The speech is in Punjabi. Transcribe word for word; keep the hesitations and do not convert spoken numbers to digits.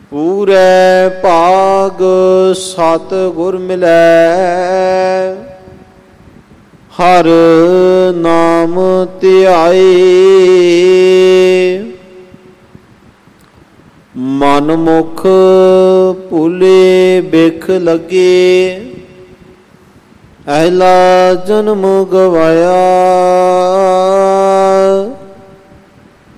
ਪੂਰੇ ਭਾਗ ਸਤ ਗੁਰ ਮਿਲੈ, ਹਰ ਨਾਮ ਧਿਆਏ। ਮਨ ਮੁਖ ਭੁਲੇ ਬਿਖ ਲੱਗੇ, ਅਹਿਲਾ ਜਨਮ ਗਵਾਇਆ।